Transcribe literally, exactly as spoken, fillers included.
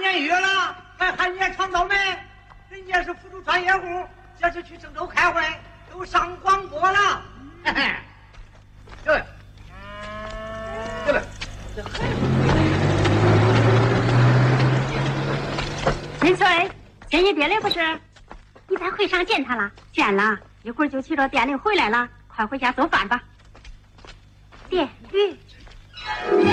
年月了，还喊你闯倒霉？人家是辅助专业户，这次去郑州开会，都上广播了。嘿嘿，对，对了，这还林翠，见你爹了不是？你在会上见他了？见了，一会儿就骑着电铃回来了。快回家做饭吧。电驴。